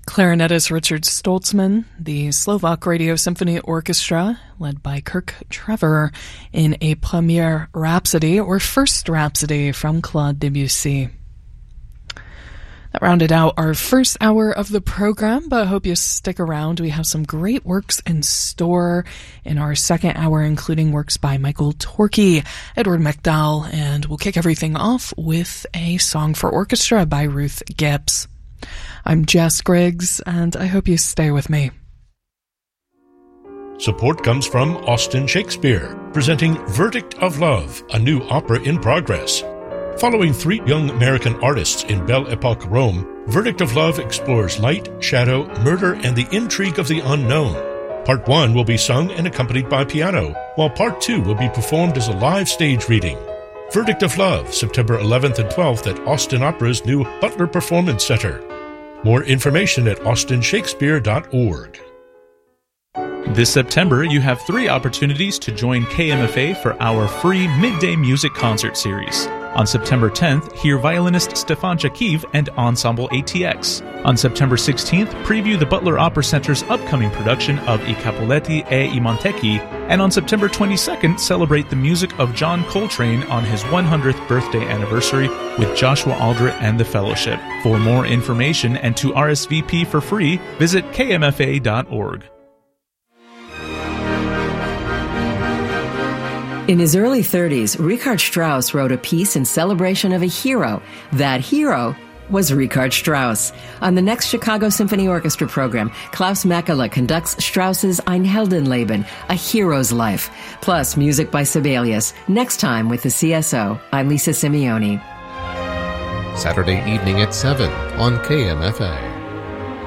Clarinetist Richard Stoltzman, the Slovak Radio Symphony Orchestra, led by Kirk Trevor, in a premiere rhapsody, or first rhapsody, from Claude Debussy. That rounded out our first hour of the program, but I hope you stick around. We have some great works in store in our second hour, including works by Michael Torke, Edward McDowell, and we'll kick everything off with a song for orchestra by Ruth Gibbs. I'm Jess Griggs, and I hope you stay with me. Support comes from Austin Shakespeare, presenting Verdict of Love, a new opera in progress. Following three young American artists in Belle Epoque Rome, Verdict of Love explores light, shadow, murder, and the intrigue of the unknown. Part 1 will be sung and accompanied by piano, while Part 2 will be performed as a live stage reading. Verdict of Love, September 11th and 12th at Austin Opera's new Butler Performance Center. More information at austinshakespeare.org. This September, you have 3 opportunities to join KMFA for our free midday music concert series. On September 10th, hear violinist Stefan Jakiv and Ensemble ATX. On September 16th, preview the Butler Opera Center's upcoming production of I Capuletti e I Montecchi, and on September 22nd, celebrate the music of John Coltrane on his 100th birthday anniversary with Joshua Aldrich and the Fellowship. For more information and to RSVP for free, visit kmfa.org. In his early 30s, Richard Strauss wrote a piece in celebration of a hero. That hero was Richard Strauss. On the next Chicago Symphony Orchestra program, Klaus Makela conducts Strauss's Ein Heldenleben, A Hero's Life, plus music by Sibelius. Next time with the CSO, I'm Lisa Simeone. Saturday evening at 7 on KMFA.